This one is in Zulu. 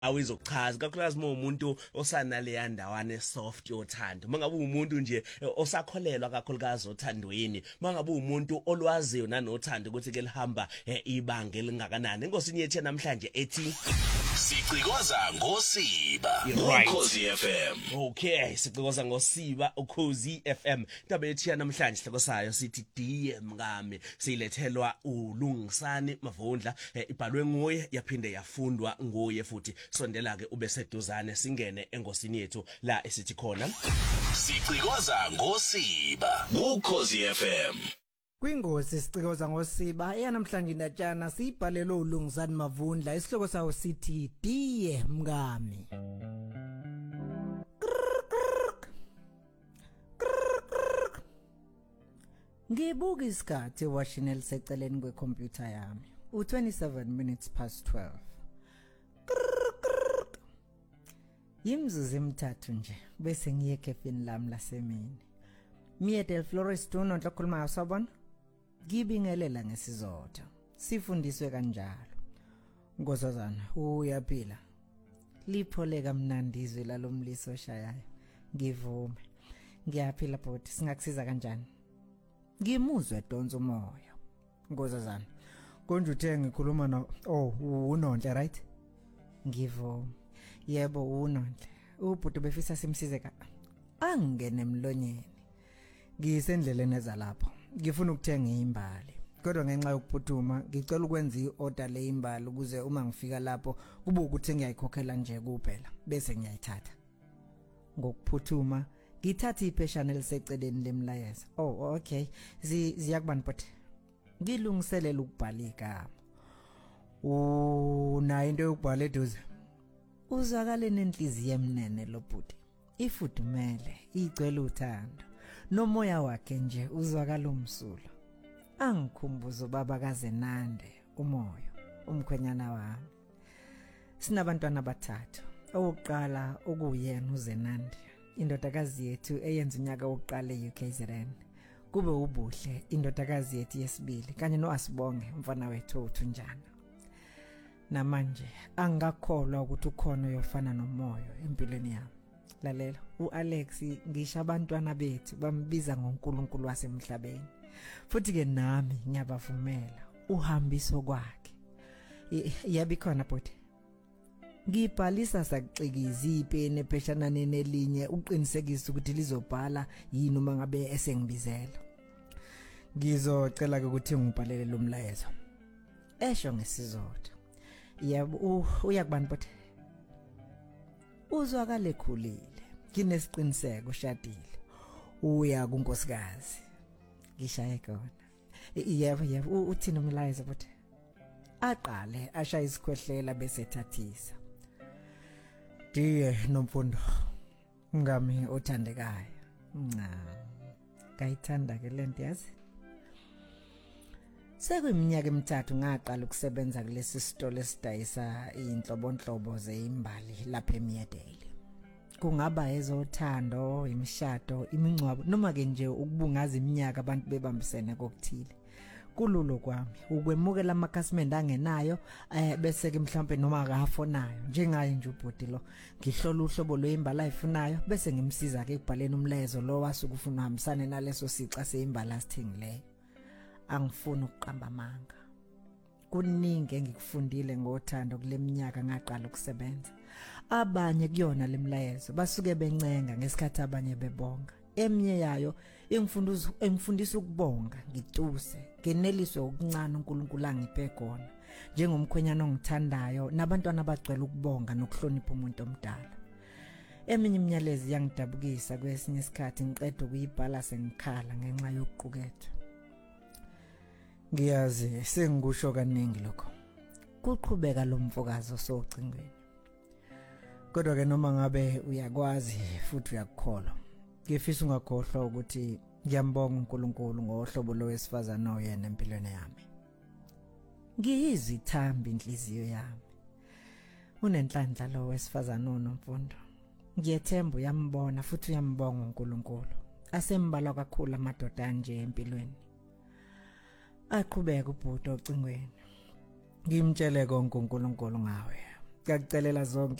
awizochaza kakhulukazi uma umuntu osanale yandawane soft yothando mangabe umuntu nje osakholelwa kakhulukazi othandweni mangabe umuntu olwaziyo nanothando ukuthi ke lihamba ibanga elingakanani Inkosi yethu namhlanje ethi Sicikoza ngosiba Ukhozi FM. Okay sicikoza ngosiba Ukhozi FM Indaba yethu namhlanje sihloko sayo sithi diye mngame silethelwa uLungisani Mavundla ibhalwe nguye yaphinde yafundwa nguye futhi sondela ke ube seduzane singene engosini yethu la esithi khona Sicikoza ngosiba Ukhozi FM. Kwingosi sicikoza ngosiba eyanamhlanje indatshana sibhalelo uLungisani Mavundla isihloko sawo sithi diye mngami Ngibuka isikhathi ewashinel seceleni kwecomputer yami u27 minutes past 12 Yimzuzu emithathu nje bese ngiye ekhefini lami lasemini Mie del Flores Tuno nhlokholuma usabona Ngibingelela ngesizotha sifundiswe kanjalo Nkosazana uyaphila Lipholeka mnandi izwe lalomliso oshayayo ngivume ngiyaphila bhuti singakusiza kanjani Ngimuzwe donsa umoya Nkosazana konje uthe ngikhuluma no unonhle right Ngivume yebo unonhle ubhuti befisa simsize ka angene emlonyeni Ngisendleleni ezalapho ngifuna ukuthenga imbali kodwa ngenxa yokuphuthuma ngicela ukwenza iorder le imbali ukuze uma ngifika lapho kube ukuthi ngiyayikhokhela nje kuphela bese ngiyayithatha ngokuphuthuma ngithatha ipheshana eliseceleni lemlayeza okay ziyakubani but ngilungiselela ukubhala igama nayo into yokubhala eduze uzwakale nenhliziyo emnene lo bhuti ifudumele igcwele uthando nomoya wakhe nje uzwakala umsulo angikhumbuza baba kaZenande umoya umkhwenyana wami sinabantwana abathathu owokuqala okuyena uZenande indodakazi yethu eyenza unyaka wokuqala eUKZN kube ubuhle indodakazi yethu yesibili kanye noAsibonge umfana wethu uThunjana namanje angakholwa ukuthi ukhona yofana nomoya empilweni yami lalela uAlex ngisho abantwana bethu bambiza ngoNkulunkulu wasemhlabeni futhi ke nami ngiyabavumela uhambiso kwakhe yabikhona bhuti ngibhalisa sakuxikiza ipeni epheshana nelinye uqinisekisa ukuthi lizobhala yini uma ngabe esengibizela ngizocela ke ukuthi ngibhalele lo mlayezo esho ngesizotha yebo uyakubani bhuti uzwakala ekhulile kinesiqiniseko ushadile uya kunkosikazi ngishaye khona yebo uthina umlayezo bhuti aqale ashaya isikhwehlela bese thathisa diye nomfundo ngami othandekayo ngayithanda ke lento yazi Sekuyiminyaka emithathu ngaqala ukusebenza kulesi sitolo esidayisa inhlobonhlobo zeimbali lapha eMiyedeli. Kungaba ezothando, imishado, imingcwabo noma ke nje ukubungaza iminyaka abantu bebambisene kokuthile. Kululo kwami ukwemukela amakhasimende angenayo bese ke mhlambe noma akafonayo njengaye nje ubhuti lo ngihlola uhlobo lwezimbali ayifunayo bese ngimsiza ke ekubhaleni umlezo lo wasuka ufuna uhambisane naleso sixa seimbali asithengileyo. Angifuni ukuqamba amanga kuningi engikufundile ngothando kuleminyaka ngaqala ukusebenza abanye kuyona lemlayezo basuke bencenga ngesikhathi abanye bebonga emnye yayo engifundisa ukubonga ngituse ngeneliswe ukuncane uNkulunkulu angiphe khona njengomkhwenyana ongithandayo nabantwana abagcwele ukubonga nokuhlonipha umuntu omdala eminye imiyalezi yangidabukisa kwesinye isikhathi ngiqeda ukuyibhala sengikhala ngenxa yokuqukethwa Ngiyazi sengikusho kaningi lokho. Kuqhubeka lo mfokazo socingweni. Kodwa ke noma ngabe uyakwazi futhi uyakukholwa. Ngifisa ungakhohlwa ukuthi ngiyambonga uNkulunkulu ngohlobo lowesifazana oyena empilweni yami. Ngiyizithambi inhliziyo yami. Unenhlanhla lo wesifazana onomfundo. Ngiyethemba uyambona futhi uyambonga uNkulunkulu. Asembalwa kakhulu amadoda nje empilweni. Aqhubeka ubhuti ocingweni. Ngimtshele konke uNkulunkulu ngawe. Ngiyakucelela zonke.